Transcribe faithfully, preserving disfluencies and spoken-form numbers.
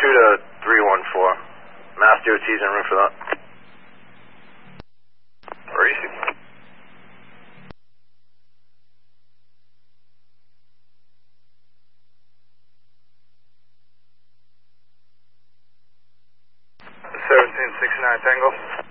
two to three one four. Mass D O T's en route for that. Racing. seventeen sixty-nine Tango.